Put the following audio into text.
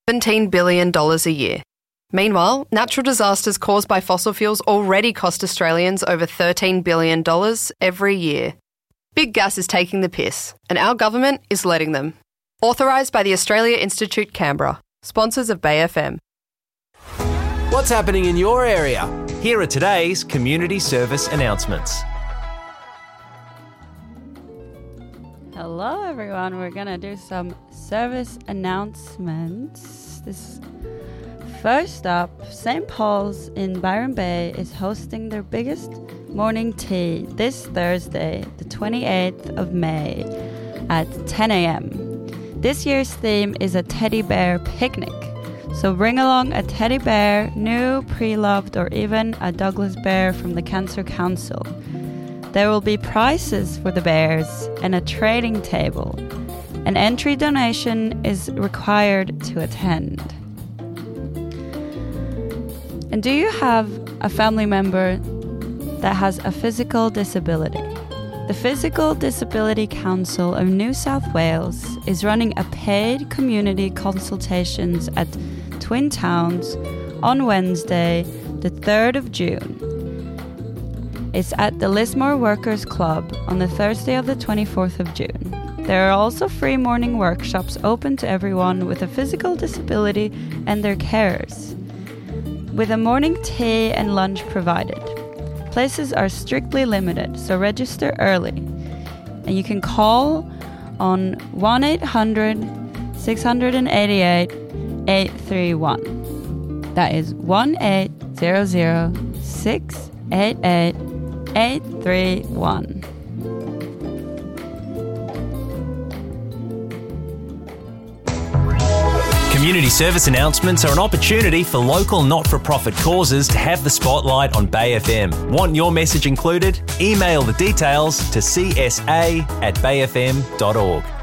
$17 billion a year. Meanwhile, natural disasters caused by fossil fuels already cost Australians over $13 billion every year. Big gas is taking the piss, and our government is letting them. Authorised by the Australia Institute Canberra, sponsors of Bay FM. What's happening in your area? Here are today's community service announcements. Hello everyone, we're gonna do some service announcements. First up, St. Paul's in Byron Bay is hosting their biggest morning tea this Thursday, the 28th of May at 10 a.m. This year's theme is a teddy bear picnic. So bring along a teddy bear, new, pre-loved, or even a Douglas bear from the Cancer Council. There will be prizes for the bears and a trading table. An entry donation is required to attend. And do you have a family member that has a physical disability? The Physical Disability Council of New South Wales is running a paid community consultations at Twin Towns on Wednesday, the 3rd of June. It's at the Lismore Workers Club on the Thursday of the 24th of June. There are also free morning workshops open to everyone with a physical disability and their carers, with a morning tea and lunch provided. Places are strictly limited, so register early. And you can call on 1-800-688-831. That is 1-800-688-831. Community service announcements are an opportunity for local not-for-profit causes to have the spotlight on Bay FM. Want your message included? Email the details to csa@bayfm.org.